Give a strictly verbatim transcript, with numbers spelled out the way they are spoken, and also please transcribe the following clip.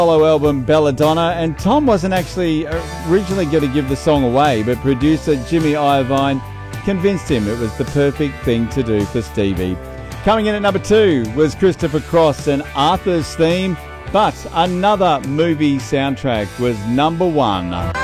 Solo album Belladonna, and Tom wasn't actually originally going to give the song away, but producer Jimmy Iovine convinced him it was the perfect thing to do for Stevie. Coming in at number two was Christopher Cross and Arthur's Theme, but another movie soundtrack was number one.